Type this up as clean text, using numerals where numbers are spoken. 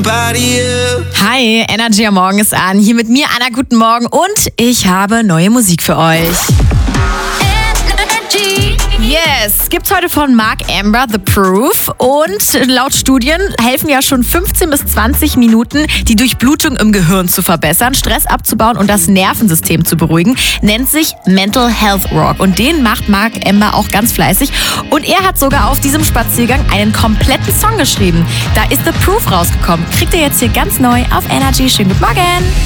somebody else. Hi, Energy am Morgen ist an. Hier mit mir, Anna, guten Morgen. Und ich habe neue Musik für euch. Yes, gibt's heute von Mark Amber, The Proof. Und laut Studien helfen ja schon 15 bis 20 Minuten, die Durchblutung im Gehirn zu verbessern, Stress abzubauen und das Nervensystem zu beruhigen. Nennt sich Mental Health Rock. Und den macht Mark Amber auch ganz fleißig. Und er hat sogar auf diesem Spaziergang einen kompletten Song geschrieben. Da ist The Proof rausgekommen. Kriegt ihr jetzt hier ganz neu auf Energy. Schönen guten Morgen.